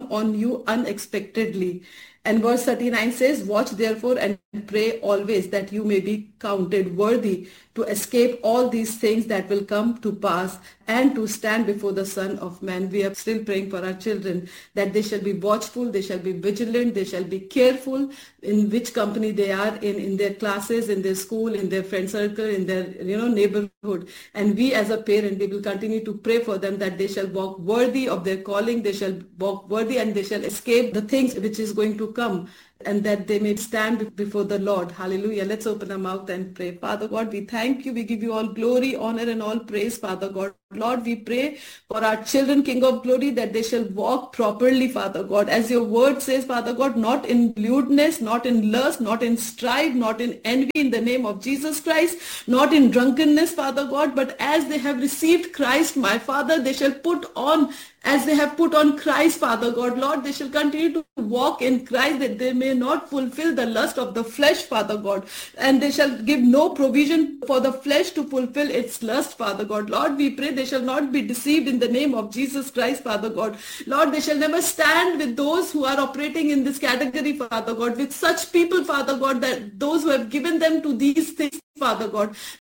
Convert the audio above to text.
on you unexpectedly. And verse 39 says, watch therefore and pray always that you may be counted worthy to escape all these things that will come to pass and to stand before the Son of Man. We are still praying for our children that they shall be watchful, they shall be vigilant, they shall be careful in which company they are in their classes, in their school, in their friend circle, in their neighborhood. And we as a parent, we will continue to pray for them that they shall walk worthy of their calling, they shall walk worthy and they shall escape the things which is going to come, and that they may stand before the Lord. Hallelujah. Let's open our mouth and pray. Father God, we thank you. We give you all glory, honor, and all praise, Father God. Lord, we pray for our children, King of Glory, that they shall walk properly, Father God. As your word says, Father God, not in lewdness, not in lust, not in strife, not in envy, in the name of Jesus Christ, not in drunkenness, Father God, but as they have received Christ, my Father, they shall put on, as they have put on Christ, Father God. Lord, they shall continue to walk in Christ, that they may not fulfill the lust of the flesh, Father God. And they shall give no provision for the flesh to fulfill its lust, Father God. Lord, we pray they shall not be deceived in the name of Jesus Christ, Father God. Lord, they shall never stand with those who are operating in this category, Father God, with such people, Father God, that those who have given them to these things, Father God,